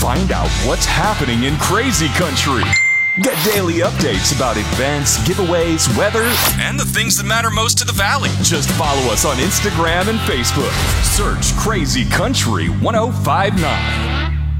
Find out what's happening in Crazy Country. Get daily updates about events, giveaways, weather, and the things that matter most to the Valley. Just follow us on Instagram and Facebook. Search Crazy Country 1059.